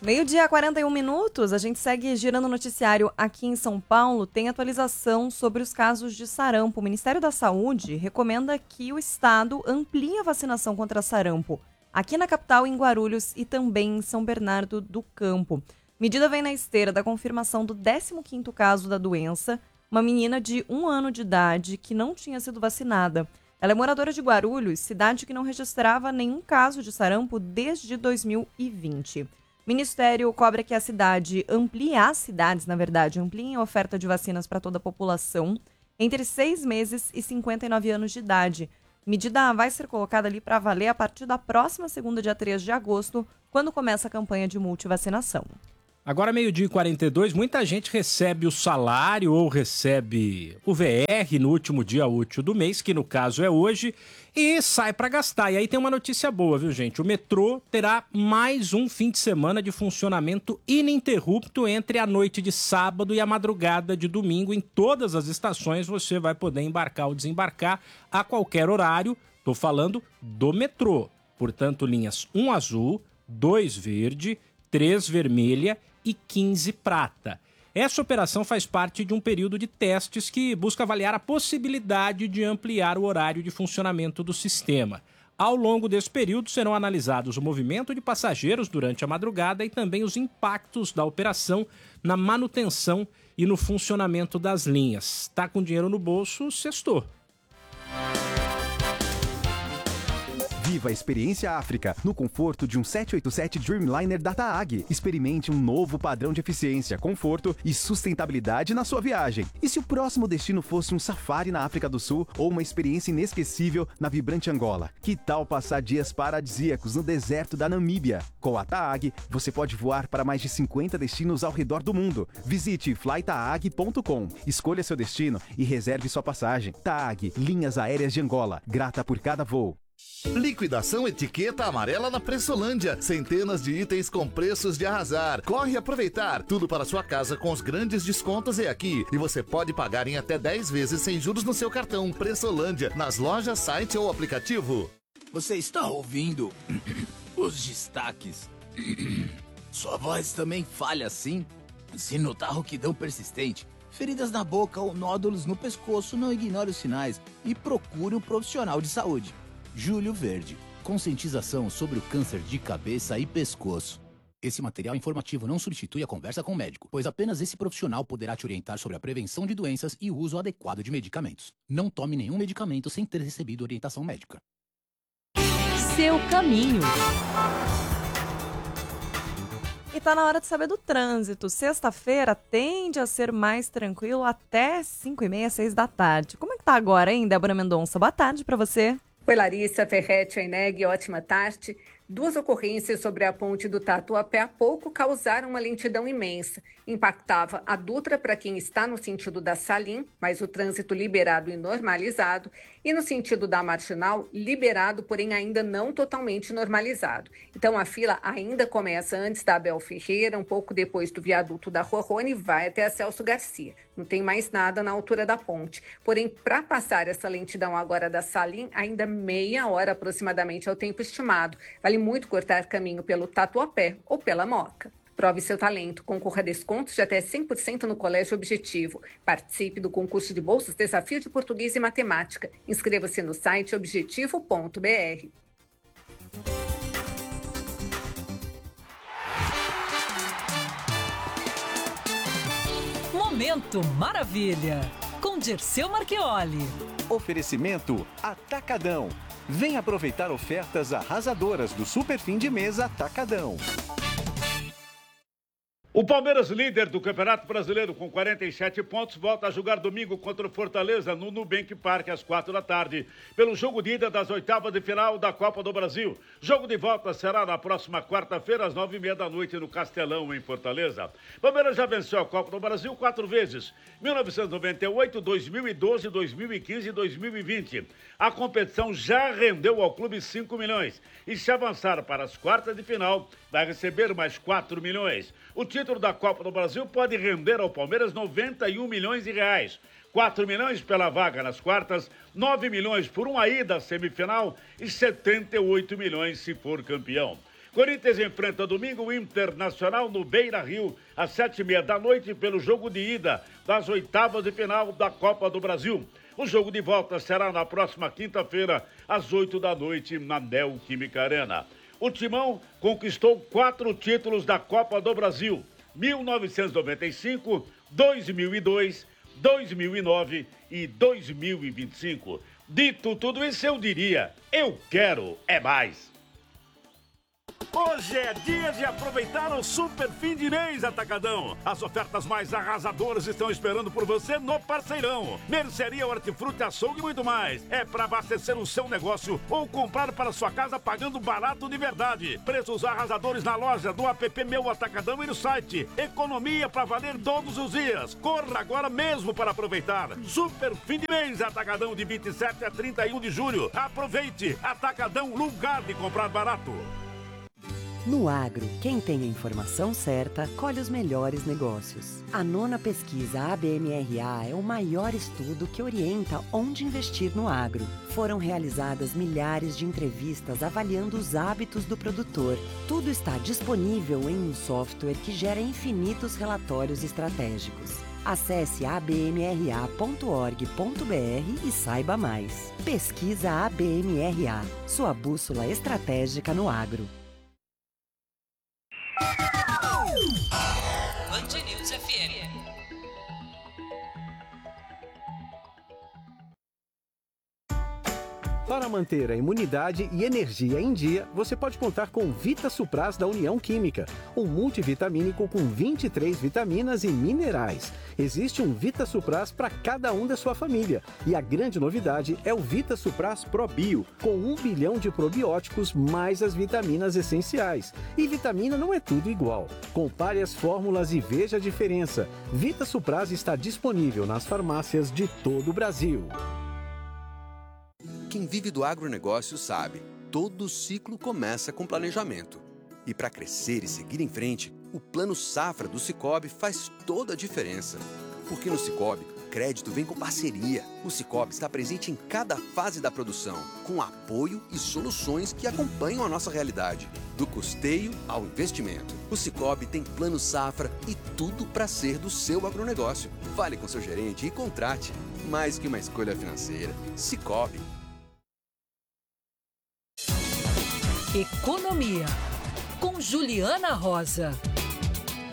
Meio-dia, 41 minutos, a gente segue girando o noticiário aqui em São Paulo. Tem atualização sobre os casos de sarampo. O Ministério da Saúde recomenda que o estado amplie a vacinação contra sarampo aqui na capital, em Guarulhos e também em São Bernardo do Campo. Medida vem na esteira da confirmação do 15º caso da doença, uma menina de 1 ano de idade que não tinha sido vacinada. Ela é moradora de Guarulhos, cidade que não registrava nenhum caso de sarampo desde 2020. O Ministério cobra que as cidades ampliem a oferta de vacinas para toda a população entre 6 meses e 59 anos de idade. Medida vai ser colocada ali para valer a partir da próxima segunda, dia 3 de agosto, quando começa a campanha de multivacinação. Agora, meio-dia e 42, muita gente recebe o salário ou recebe o VR no último dia útil do mês, que no caso é hoje, e sai para gastar. E aí tem uma notícia boa, viu, gente? O metrô terá mais um fim de semana de funcionamento ininterrupto entre a noite de sábado e a madrugada de domingo. Em todas as estações você vai poder embarcar ou desembarcar a qualquer horário. Estou falando do metrô. Portanto, linhas 1 azul, 2 verde, 3 vermelha e 15 prata. Essa operação faz parte de um período de testes que busca avaliar a possibilidade de ampliar o horário de funcionamento do sistema. Ao longo desse período serão analisados o movimento de passageiros durante a madrugada e também os impactos da operação na manutenção e no funcionamento das linhas. Tá com dinheiro no bolso, sextou. Viva a experiência África no conforto de um 787 Dreamliner da TAAG. Experimente um novo padrão de eficiência, conforto e sustentabilidade na sua viagem. E se o próximo destino fosse um safari na África do Sul ou uma experiência inesquecível na vibrante Angola? Que tal passar dias paradisíacos no deserto da Namíbia? Com a TAAG, você pode voar para mais de 50 destinos ao redor do mundo. Visite flytaag.com, escolha seu destino e reserve sua passagem. TAAG, Linhas Aéreas de Angola, grata por cada voo. Liquidação etiqueta amarela na Pressolândia. Centenas de itens com preços de arrasar. Corre aproveitar. Tudo para sua casa com os grandes descontos é aqui. E você pode pagar em até 10 vezes sem juros no seu cartão. Pressolândia, nas lojas, site ou aplicativo. Você está ouvindo os destaques? Sua voz também falha assim? Se notar rouquidão persistente, feridas na boca ou nódulos no pescoço, não ignore os sinais e procure um profissional de saúde. Júlio Verde. Conscientização sobre o câncer de cabeça e pescoço. Esse material informativo não substitui a conversa com o médico, pois apenas esse profissional poderá te orientar sobre a prevenção de doenças e o uso adequado de medicamentos. Não tome nenhum medicamento sem ter recebido orientação médica. Seu caminho. E tá na hora de saber do trânsito. Sexta-feira tende a ser mais tranquilo até 5h30, 6 da tarde. Como é que tá agora, hein, Débora Mendonça? Boa tarde pra você. Oi, Larissa, Ferretti, Aineg, ótima tarde. 2 ocorrências sobre a ponte do Tatuapé há pouco causaram uma lentidão imensa. Impactava a Dutra para quem está no sentido da Salim, mas o trânsito liberado e normalizado, e no sentido da Marginal, liberado, porém ainda não totalmente normalizado. Então a fila ainda começa antes da Abel Ferreira, um pouco depois do viaduto da Rua Rony e vai até a Celso Garcia. Não tem mais nada na altura da ponte. Porém, para passar essa lentidão agora da Salim, ainda meia hora aproximadamente é o tempo estimado. Vale muito cortar caminho pelo Tatuapé ou pela Moca. Prove seu talento, concorra a descontos de até 100% no Colégio Objetivo. Participe do concurso de bolsas Desafio de Português e Matemática. Inscreva-se no site objetivo.br. Momento Maravilha, com Dirceu Marchioli. Oferecimento Atacadão. Vem aproveitar ofertas arrasadoras do Super Fim de Mês Atacadão. O Palmeiras, líder do Campeonato Brasileiro com 47 pontos, volta a jogar domingo contra o Fortaleza no Nubank Parque às 4 da tarde, pelo jogo de ida das oitavas de final da Copa do Brasil. Jogo de volta será na próxima quarta-feira às 9h30 da noite no Castelão, em Fortaleza. Palmeiras já venceu a Copa do Brasil 4 vezes, 1998, 2012, 2015 e 2020. A competição já rendeu ao clube 5 milhões e se avançar para as quartas de final, vai receber mais 4 milhões. O título da Copa do Brasil pode render ao Palmeiras 91 milhões de reais. 4 milhões pela vaga nas quartas, 9 milhões por uma ida à semifinal e 78 milhões se for campeão. Corinthians enfrenta domingo o Internacional no Beira-Rio, às 7h30 pelo jogo de ida das oitavas de final da Copa do Brasil. O jogo de volta será na próxima quinta-feira, às 20h, na Neoquímica Arena. O Timão conquistou 4 títulos da Copa do Brasil: 1995, 2002, 2009 e 2025. Dito tudo isso, eu diria, eu quero é mais. Hoje é dia de aproveitar o super fim de mês Atacadão. As ofertas mais arrasadoras estão esperando por você no Parceirão. Mercearia, hortifruti, açougue e muito mais. É para abastecer o seu negócio ou comprar para sua casa pagando barato de verdade. Preços arrasadores na loja, do app Meu Atacadão e no site. Economia para valer todos os dias. Corra agora mesmo para aproveitar. Super fim de mês Atacadão, de 27 a 31 de julho. Aproveite. Atacadão, lugar de comprar barato. No agro, quem tem a informação certa, colhe os melhores negócios. A 9ª pesquisa ABMRA é o maior estudo que orienta onde investir no agro. Foram realizadas milhares de entrevistas avaliando os hábitos do produtor. Tudo está disponível em um software que gera infinitos relatórios estratégicos. Acesse abmra.org.br e saiba mais. Pesquisa ABMRA, sua bússola estratégica no agro. Band News FM. Para manter a imunidade e energia em dia, você pode contar com Vita Supras da União Química, um multivitamínico com 23 vitaminas e minerais. Existe um Vita Supras para cada um da sua família. E a grande novidade é o Vita Supras Pro Bio, com 1 bilhão de probióticos mais as vitaminas essenciais. E vitamina não é tudo igual. Compare as fórmulas e veja a diferença. Vita Supras está disponível nas farmácias de todo o Brasil. Quem vive do agronegócio sabe, todo ciclo começa com planejamento. E para crescer e seguir em frente, o Plano Safra do Sicoob faz toda a diferença. Porque no Sicoob, crédito vem com parceria. O Sicoob está presente em cada fase da produção, com apoio e soluções que acompanham a nossa realidade. Do custeio ao investimento. O Sicoob tem Plano Safra e tudo para ser do seu agronegócio. Fale com seu gerente e contrate. Mais que uma escolha financeira. Sicoob. Economia, com Juliana Rosa.